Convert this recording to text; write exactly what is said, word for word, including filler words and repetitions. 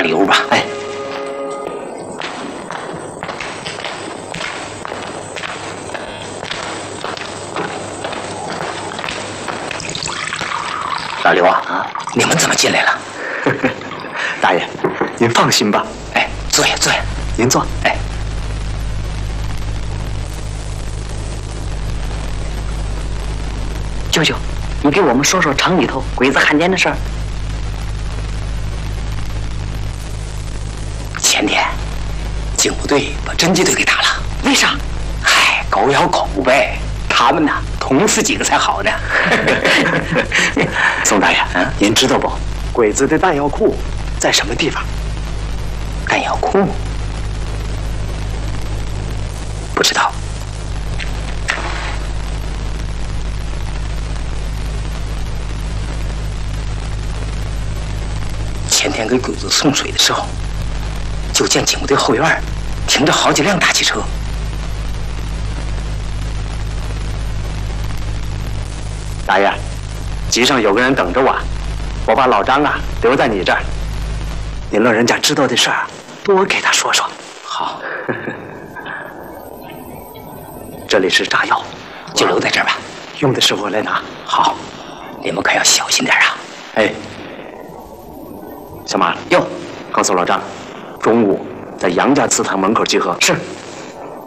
礼物吧。哎， 大刘啊， 啊，你们怎么进来了？ 大爷，您放心吧。 哎，坐下，坐下。 您坐。 哎， 舅舅，你给我们说说城里头鬼子汉奸的事儿。 前天，警部队把侦缉队给打了。 为啥？ 嗨，狗咬狗呗。他们呢，捅死几个才好呢。 宋大爷，嗯，您知道不？鬼子的弹药库在什么地方？ 弹药库？不知道。前天给鬼子送水的时候，就见警部队后院停着好几辆大汽车。 大爷，集上有个人等着我，我把老张啊留在你这儿。您老人家知道的事儿，多给他说说。 好， 这里是炸药， 就留在这儿吧。 用的时候来拿。 好，你们可要小心点啊！ 哎，小马， 哟， 告诉老张，中午在杨家祠堂门口集合。 是。